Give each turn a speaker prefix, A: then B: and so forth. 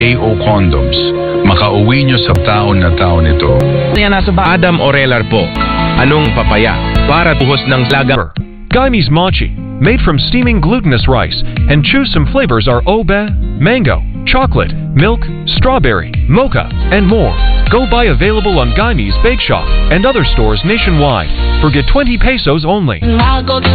A: AO condoms. Makauwi nyo sa taon na taon ito.
B: Yan nasa ba? Adam Orelar po. Anong papaya? Para tuhos ng laga.
C: Guyme's Mochi, made from steaming glutinous rice, and choose some flavors are obe, mango, chocolate, milk, strawberry, mocha, and more. Go buy available on Guyme's Bake Shop and other stores nationwide. For get 20 pesos only.